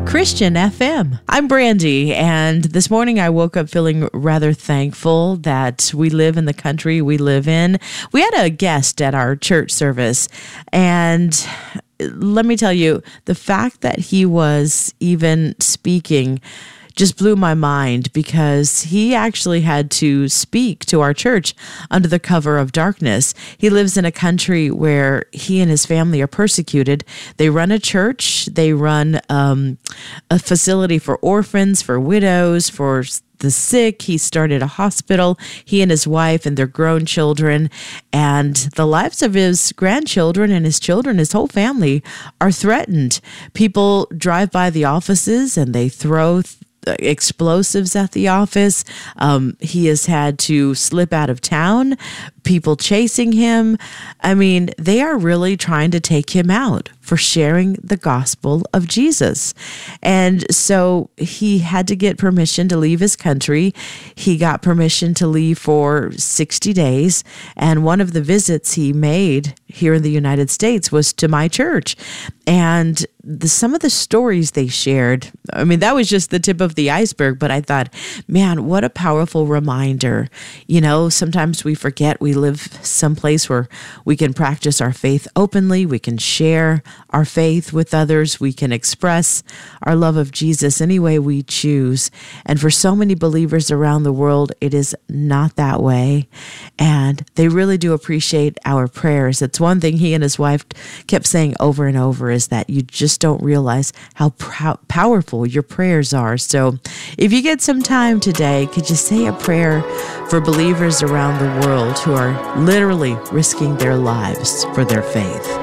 Christian FM. I'm Brandy, and this morning I woke up feeling rather thankful that we live in the country we live in. We had a guest at our church service, and let me tell you, the fact that he was even speaking just blew my mind, because he actually had to speak to our church under the cover of darkness. He lives in a country where he and his family are persecuted. They run a church. They run a facility for orphans, for widows, for the sick. He started a hospital, he and his wife and their grown children, and the lives of his grandchildren and his children, his whole family, are threatened. People drive by the offices and they throw explosives at the office. He has had to slip out of town, people chasing him. I mean, they are really trying to take him out for sharing the gospel of Jesus. And so he had to get permission to leave his country. He got permission to leave for 60 days. And one of the visits he made here in the United States was to my church. And some of the stories they shared, I mean, that was just the tip of the iceberg, but I thought, man, what a powerful reminder. You know, sometimes we forget we live someplace where we can practice our faith openly, we can share our faith with others, we can express our love of Jesus any way we choose. And for so many believers around the world, it is not that way. And they really do appreciate our prayers. It's one thing he and his wife kept saying over and over, is that you just don't realize how powerful your prayers are. So if you get some time today, could you say a prayer for believers around the world who are literally risking their lives for their faith?